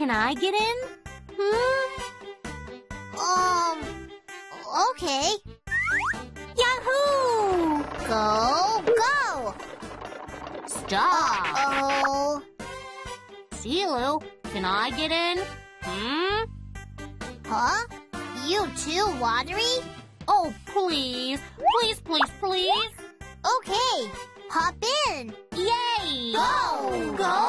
Can I get in? Okay. Yahoo! Go, go! Stop! Uh-oh. Silu, can I get in? Huh? You too, Watery? Oh, please. Please, please, please. Okay, hop in. Yay! Go, go!